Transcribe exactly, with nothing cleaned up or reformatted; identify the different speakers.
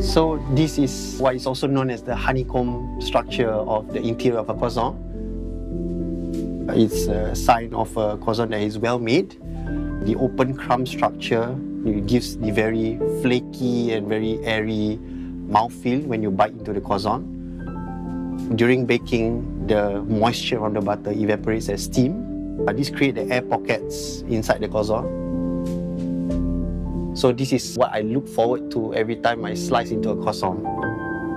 Speaker 1: So this is what is also known as the honeycomb structure of the interior of a croissant. It's a sign of a croissant that is well made. The open crumb structure it gives the very flaky and very airy mouthfeel when you bite into the croissant. During baking, the moisture on the butter evaporates as steam. This creates the air pockets inside the croissant. So this is what I look forward to every time I slice into a croissant.